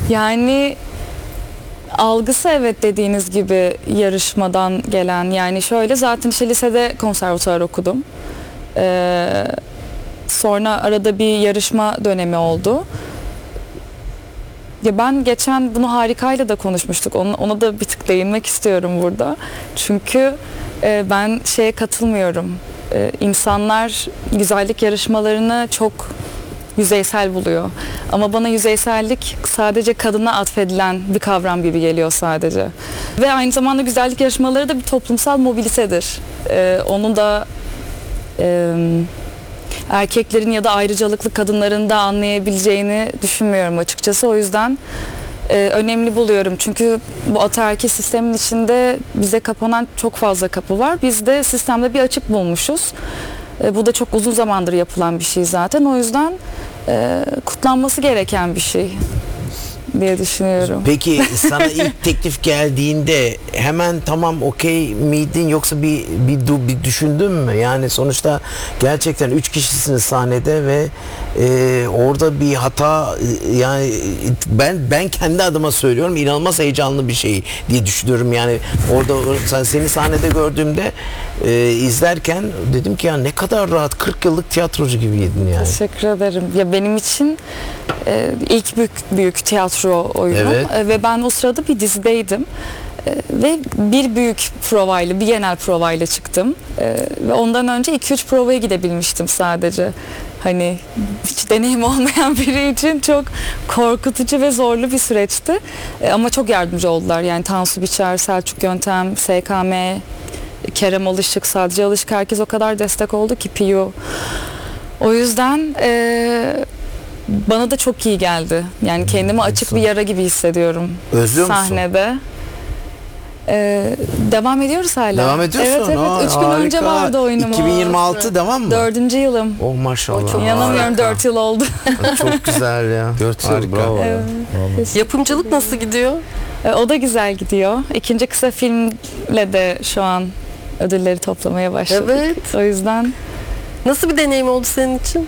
Yani algısı evet dediğiniz gibi yarışmadan gelen. Yani şöyle, zaten işte lisede konservatuvar okudum. Sonra arada bir yarışma dönemi oldu. Ya ben geçen bunu Harika'yla da konuşmuştuk. Ona da bir tık değinmek istiyorum burada. Çünkü ben şeye katılmıyorum. İnsanlar güzellik yarışmalarını çok yüzeysel buluyor. Ama bana yüzeysellik sadece kadına atfedilen bir kavram gibi geliyor sadece. Ve aynı zamanda güzellik yarışmaları da bir toplumsal mobilitedir. Onu da erkeklerin ya da ayrıcalıklı kadınların da anlayabileceğini düşünmüyorum açıkçası. O yüzden önemli buluyorum. Çünkü bu ataerkil sistemin içinde bize kapanan çok fazla kapı var. Biz de sistemde bir açık bulmuşuz. Bu da çok uzun zamandır yapılan bir şey zaten. O yüzden kutlanması gereken bir şey diye düşünüyorum. Peki sana ilk teklif geldiğinde hemen tamam okey miydin, yoksa bir düşündün mü? Yani sonuçta gerçekten 3 kişisiniz sahnede ve orada bir hata, yani ben kendi adıma söylüyorum, inanılmaz heyecanlı bir şey diye düşünüyorum. Yani orada seni sahnede gördüğümde izlerken dedim ki ya ne kadar rahat, 40 yıllık tiyatrocu gibiydin yani. Teşekkür ederim. Ya benim için ilk büyük tiyatro oyunu, evet. Ve ben o sırada bir dizideydim. Ve bir büyük provayla, bir genel provayla çıktım. Ve ondan önce 2-3 provaya gidebilmiştim sadece. Hani hiç deneyim olmayan biri için çok korkutucu ve zorlu bir süreçti. Ama çok yardımcı oldular. Yani Tansu Biçer, Selçuk Yöntem, SKM, Kerem Alışık, Sadri Alışık, herkes o kadar destek oldu ki, Piyu. O yüzden bana da çok iyi geldi. Yani kendimi açık bir yara gibi hissediyorum. Özlüyor sahnede. Musun? Devam ediyoruz hala. Devam ediyorsun. Evet. 3 gün önce vardı oyunum. 2026 devam mı? 4. yılım. Oh maşallah. İnanamıyorum, 4 yıl oldu. Çok güzel ya. 4 yıl, bravo. Evet. Yapımcılık nasıl gidiyor? O da güzel gidiyor. İkinci kısa filmle de şu an ödülleri toplamaya başladık. Evet. O yüzden Nasıl bir deneyim oldu senin için?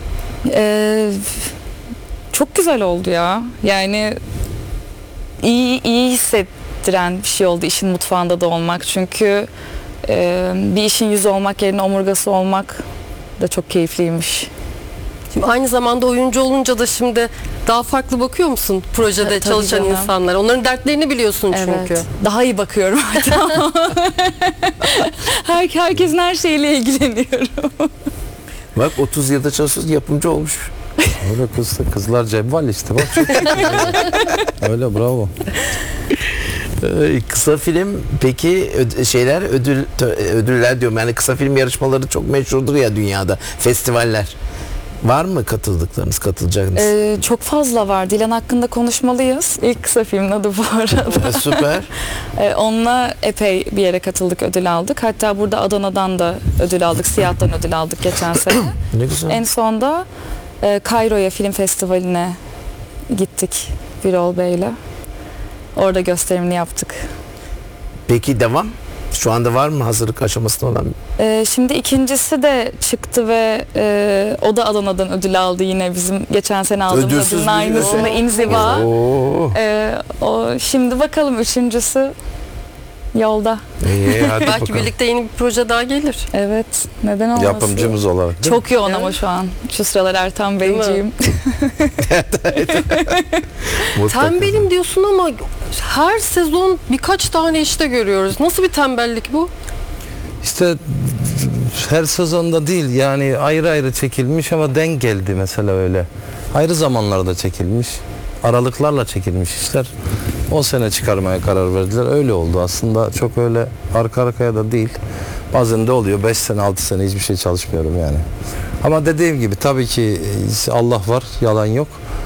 çok güzel oldu ya. Yani iyi hissettiren bir şey oldu işin mutfağında da olmak. Çünkü bir işin yüzü olmak yerine omurgası olmak da çok keyifliymiş. Şimdi aynı zamanda oyuncu olunca da şimdi daha farklı bakıyor musun projede Tabii çalışan canım. insanlara? Onların dertlerini biliyorsun çünkü. Evet. Daha iyi bakıyorum hatta. Herkesin her şeyle ilgileniyorum. Bak 30 yılda çalışıyorsun, yapımcı olmuş. Öyle kızlar cebval işte, bak çok öyle, bravo. Kısa film peki ödüller diyorum, yani kısa film yarışmaları çok meşhurdur ya dünyada, festivaller. Var mı katılacağınız? Çok fazla var. Dilan hakkında konuşmalıyız. İlk kısa filmin adı bu arada. Süper. Onunla epey bir yere katıldık, ödül aldık. Hatta burada Adana'dan da ödül aldık. Siyah'tan ödül aldık geçen sene. Ne güzel. En son da Kairo'ya film festivaline gittik Birol Bey'le. Orada gösterimini yaptık. Peki devam? Şu anda var mı hazırlık aşamasında olan? Şimdi ikincisi de çıktı ve o da Adana'dan ödül aldı, yine bizim geçen sene aldığımız Ödülsüz ödülün bir aynısını, İnziva. O şimdi bakalım, üçüncüsü yolda. Hadi Belki bakalım. birlikte yeni bir proje daha gelir. Evet, neden olmasın? Yapımcımız olarak. Çok yoğun ama şu an. Şu sıralar Ertan Değil mi? Beyciğim. Mutlaka. Tembelim diyorsun ama her sezon birkaç tane işte görüyoruz. Nasıl bir tembellik bu? İşte her sezonda değil, yani ayrı ayrı çekilmiş ama denk geldi mesela öyle. Ayrı zamanlarda çekilmiş, aralıklarla çekilmiş işler. O sene çıkarmaya karar verdiler. Öyle oldu aslında, çok öyle arka arkaya da değil. Bazen de oluyor 5 sene 6 sene hiçbir şey çalışmıyorum yani. Ama dediğim gibi tabii ki Allah var, yalan yok.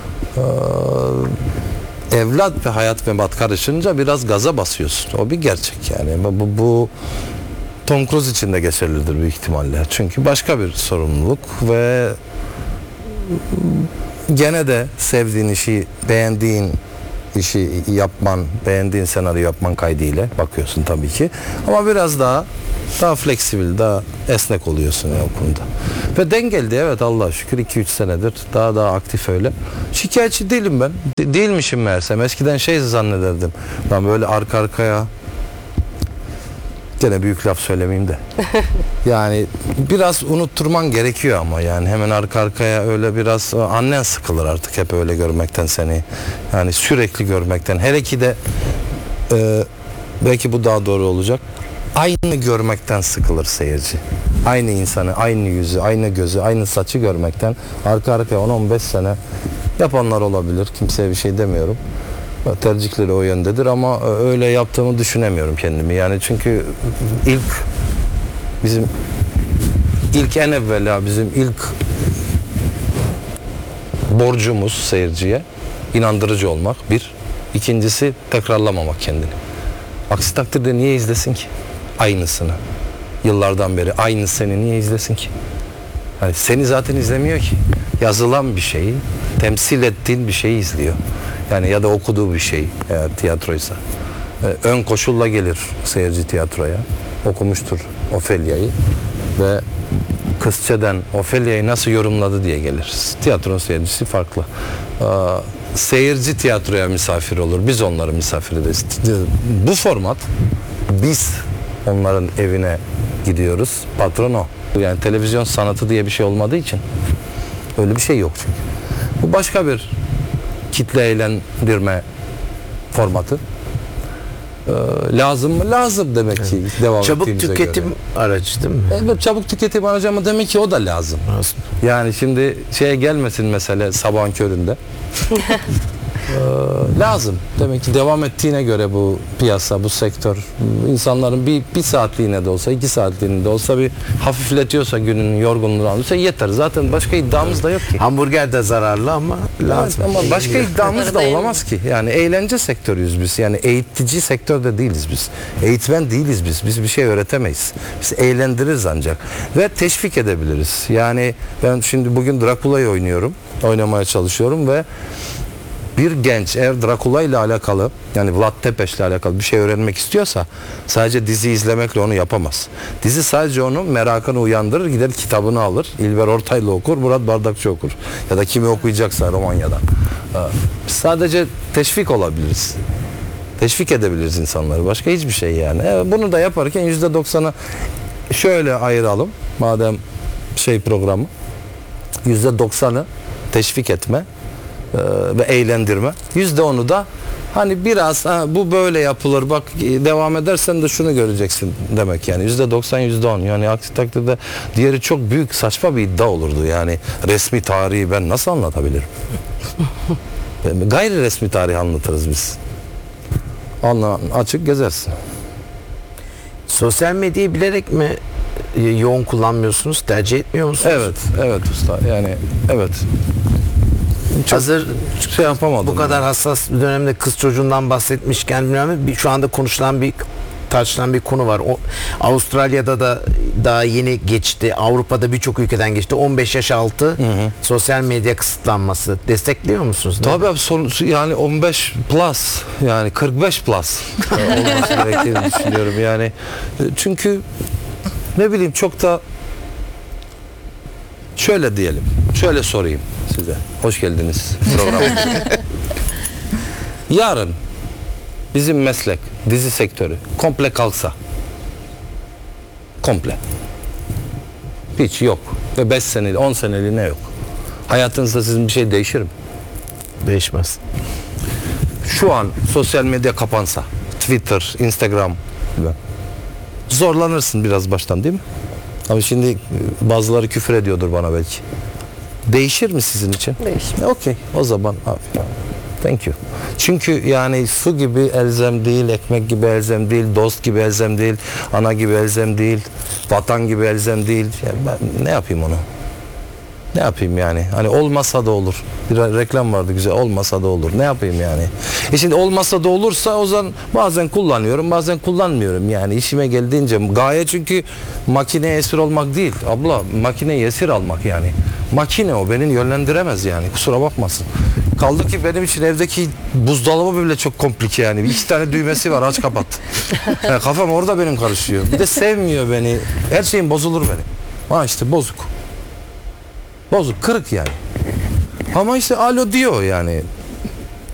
Evlat ve hayat ve mat karışınca biraz gaza basıyorsun. O bir gerçek yani. Bu Tom Cruise için de geçerlidir büyük ihtimalle. Çünkü başka bir sorumluluk ve gene de sevdiğin işi, beğendiğin işi yapman, beğendiğin senaryo yapman kaydıyla bakıyorsun tabii ki. Ama biraz daha fleksibil, daha esnek oluyorsun ya o konuda. Ve dengeldi, evet, Allah'a şükür 2-3 senedir daha aktif öyle. Şikayetçi değilim ben. Değilmişim meğersem. Eskiden zannederdim. Ben böyle arka arkaya, gene büyük laf söylemeyeyim de. Yani biraz unutturman gerekiyor ama yani hemen arka arkaya öyle biraz, annen sıkılır artık hep öyle görmekten seni. Yani sürekli görmekten. Hele ki de belki bu daha doğru olacak. Aynı görmekten sıkılır seyirci. Aynı insanı, aynı yüzü, aynı gözü, aynı saçı görmekten arka arkaya 10-15 sene yapanlar olabilir. Kimseye bir şey demiyorum. Tercihleri o yöndedir ama öyle yaptığımı düşünemiyorum kendimi. Yani çünkü en evvela bizim ilk borcumuz seyirciye inandırıcı olmak bir. İkincisi tekrarlamamak kendini. Aksi takdirde niye izlesin ki? Aynısını. Yıllardan beri aynı seni niye izlesin ki? Yani seni zaten izlemiyor ki. Yazılan bir şeyi, temsil ettiğin bir şeyi izliyor. Yani ya da okuduğu bir şey eğer tiyatroysa. Ön koşulla gelir seyirci tiyatroya. Okumuştur Ofelia'yı ve Kızçe'den Ofelia'yı nasıl yorumladı diye gelir. Tiyatronun seyircisi farklı. Seyirci tiyatroya misafir olur. Biz onları misafir ederiz. Bu format, biz onların evine gidiyoruz. Patron o. Yani televizyon sanatı diye bir şey olmadığı için öyle bir şey yok çünkü. Bu başka bir kitle eğlendirme formatı. Lazım mı? Lazım demek ki. Devam Çabuk ettiğimize tüketim göre. aracı değil mi? Evet, çabuk tüketim aracı ama demek ki o da lazım. Lazım. Yani şimdi gelmesin mesela sabahın köründe. Lazım. Demek ki devam ettiğine göre bu piyasa, bu sektör insanların bir saatliğine de olsa, 2 saatliğine de olsa bir hafifletiyorsa günün yorgunluğunu alıyorsa yeter. Zaten başka iddiamız da yok ki. Hamburger de zararlı ama lazım. Evet, ama başka iddiamız da olamaz ki. Yani eğlence sektörüyüz biz. Yani eğitici sektörde değiliz biz. Eğitmen değiliz biz. Biz bir şey öğretemeyiz. Biz eğlendiririz ancak. Ve teşvik edebiliriz. Yani ben şimdi bugün Drakula'yı oynamaya çalışıyorum ve bir genç eğer Drakula ile alakalı, yani Vlad Tepes ile alakalı bir şey öğrenmek istiyorsa sadece dizi izlemekle onu yapamaz. Dizi sadece onun merakını uyandırır, gider kitabını alır. İlber Ortaylı okur, Murat Bardakçı okur. Ya da kimi okuyacaksa Romanya'dan. Sadece teşvik olabiliriz. Teşvik edebiliriz insanları. Başka hiçbir şey yani. Bunu da yaparken %90'ı şöyle ayıralım. Madem programı %90'ı teşvik etme ve eğlendirme. %10'u da hani biraz bu böyle yapılır, bak devam edersen de şunu göreceksin demek yani. %90, %10 yani aksi takdirde diğeri çok büyük saçma bir iddia olurdu yani. Resmi tarihi ben nasıl anlatabilirim? Gayri resmi tarihi anlatırız biz. Açık gezersin. Sosyal medyayı bilerek mi yoğun kullanmıyorsunuz? Tercih etmiyor musunuz? Evet usta yani evet. Hazır yapamadım. Bu kadar hassas bir dönemde kız çocuğundan bahsetmişken şu anda tartışılan bir konu var. Avustralya'da da daha yeni geçti. Avrupa'da birçok ülkeden geçti. 15 yaş altı sosyal medya kısıtlanması. Destekliyor musunuz? Tabii yani 15 plus yani 45 plus olması gerektiğini düşünüyorum yani. Çünkü ne bileyim çok da şöyle diyelim. Şöyle sorayım size. Hoş geldiniz programa. Yarın bizim meslek, dizi sektörü komple kalksa. Komple. Hiç yok. Ve 5 seneli, 10 seneli ne yok. Hayatınızda sizin bir şey değişir mi? Değişmez. Şu an sosyal medya kapansa, Twitter, Instagram, zorlanırsın biraz baştan değil mi? Ama şimdi bazıları küfür ediyordur bana belki. Değişir mi sizin için? Değişmez. Okey. O zaman abi. Thank you. Çünkü yani su gibi elzem değil, ekmek gibi elzem değil, dost gibi elzem değil, ana gibi elzem değil, vatan gibi elzem değil. Yani ben ne yapayım onu? Ne yapayım yani? Hani olmasa da olur. Bir reklam vardı güzel. Olmasa da olur. Ne yapayım yani? Şimdi olmasa da olursa o zaman bazen kullanıyorum, bazen kullanmıyorum. Yani işime geldiğince gaye çünkü makineye esir olmak değil. Abla makineye esir almak yani. Makine o beni yönlendiremez yani. Kusura bakmasın. Kaldı ki benim için evdeki buzdolabı bile çok komplike yani. 2 tane düğmesi var, aç kapat. Yani kafam orada benim karışıyor. Bir de sevmiyor beni. Her şeyim bozulur benim. Ha işte bozuk. Bozuk, kırık yani. Ama işte alo diyor yani.